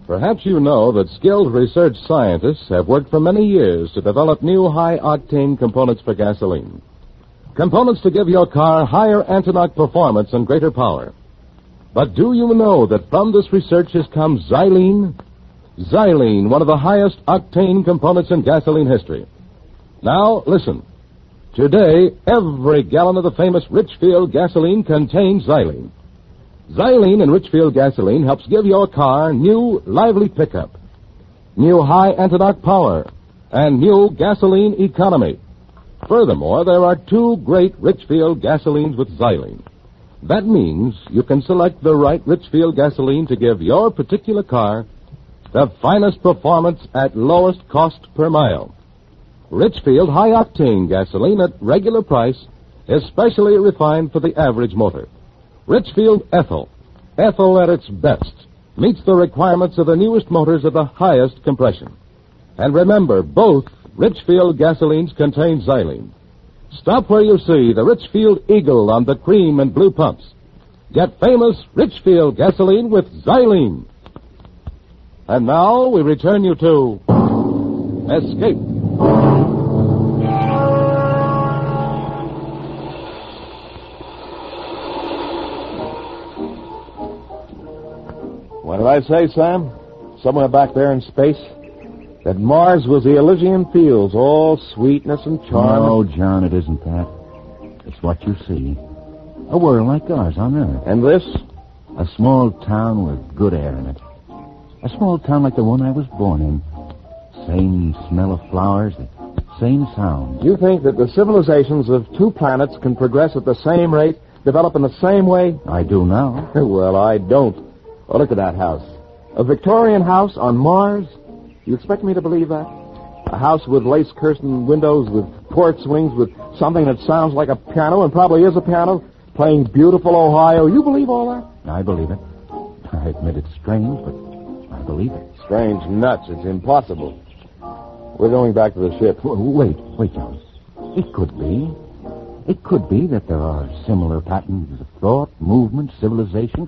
Perhaps you know that skilled research scientists have worked for many years to develop new high-octane components for gasoline. Components to give your car higher anti-knock performance and greater power. But do you know that from this research has come xylene? Xylene, one of the highest octane components in gasoline history. Now, listen. Today, every gallon of the famous Richfield gasoline contains xylene. Xylene in Richfield gasoline helps give your car new, lively pickup, new high anti-knock power, and new gasoline economy. Furthermore, there are two great Richfield gasolines with xylene. That means you can select the right Richfield gasoline to give your particular car the finest performance at lowest cost per mile. Richfield high-octane gasoline at regular price is specially refined for the average motor. Richfield Ethyl at its best, meets the requirements of the newest motors of the highest compression. And remember, both Richfield gasolines contain xylene. Stop where you see the Richfield Eagle on the cream and blue pumps. Get famous Richfield gasoline with xylene. And now we return you to Escape. What did I say, Sam? Somewhere back there in space? That Mars was the Elysian fields, all sweetness and charm. No, John, it isn't that. It's what you see. A world like ours on Earth. And this? A small town with good air in it. A small town like the one I was born in. Same smell of flowers, the same sound. You think that the civilizations of two planets can progress at the same rate, develop in the same way? I do now. Well, I don't. Oh, look at that house. A Victorian house on Mars? You expect me to believe that? A house with lace-curtained windows, with porch swings, with something that sounds like a piano and probably is a piano, playing beautiful Ohio. You believe all that? I believe it. I admit it's strange, but I believe it. Strange nuts. It's impossible. We're going back to the ship. Wait, John. It could be. It could be that there are similar patterns of thought, movement, civilization,